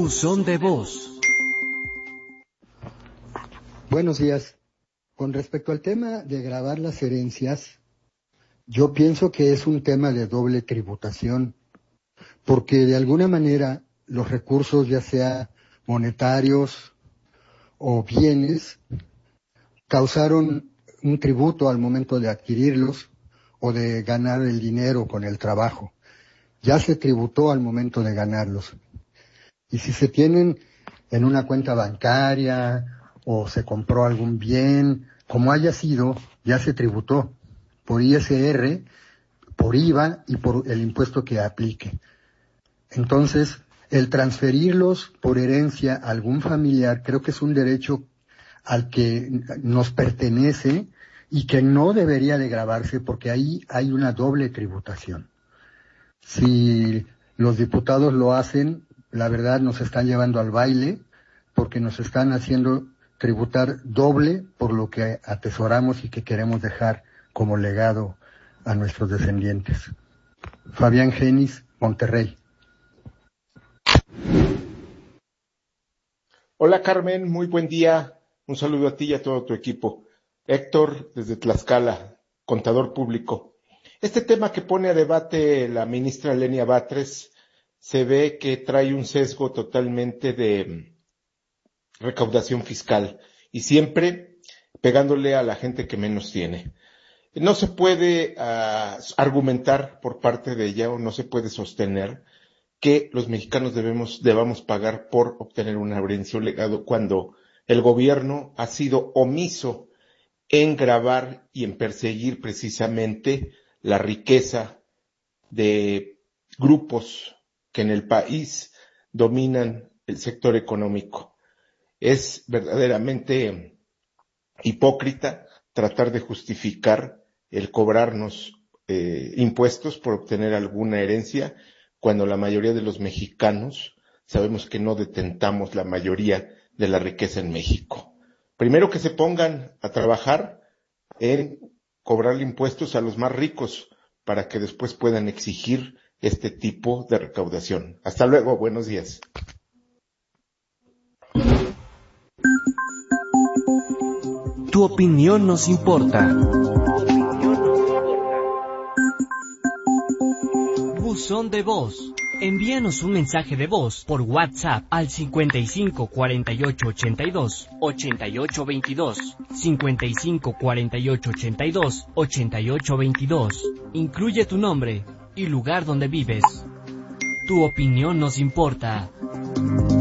Buzón de voz. Buenos días. Con respecto al tema de gravar las herencias, yo pienso que es un tema de doble tributación, porque de alguna manera los recursos, ya sea monetarios o bienes, causaron un tributo al momento de adquirirlos o de ganar el dinero con el trabajo. Ya se tributó al momento de ganarlos. Y si se tienen en una cuenta bancaria o se compró algún bien, como haya sido, ya se tributó por ISR, por IVA y por el impuesto que aplique. Entonces, el transferirlos por herencia a algún familiar creo que es un derecho al que nos pertenece y que no debería de gravarse porque ahí hay una doble tributación. Si los diputados lo hacen, la verdad nos están llevando al baile porque nos están haciendo tributar doble por lo que atesoramos y que queremos dejar como legado a nuestros descendientes. Fabián Genis, Monterrey. Hola Carmen, muy buen día. Un saludo a ti y a todo tu equipo. Héctor, desde Tlaxcala, contador público. Este tema que pone a debate la ministra Lenia Batres se ve que trae un sesgo totalmente de recaudación fiscal y siempre pegándole a la gente que menos tiene. No se puede argumentar por parte de ella o no se puede sostener que los mexicanos debamos pagar por obtener una herencia o legado cuando el gobierno ha sido omiso en gravar y en perseguir precisamente la riqueza de grupos que en el país dominan el sector económico. Es verdaderamente hipócrita tratar de justificar el cobrarnos impuestos por obtener alguna herencia cuando la mayoría de los mexicanos sabemos que no detentamos la mayoría de la riqueza en México. Primero que se pongan a trabajar en cobrarle impuestos a los más ricos para que después puedan exigir este tipo de recaudación. Hasta luego, buenos días. Tu opinión nos importa. Buzón de voz. Envíanos un mensaje de voz por WhatsApp al 55 48 82 88 22, 55 48 82 88 22. Incluye tu nombre y lugar donde vives. Tu opinión nos importa.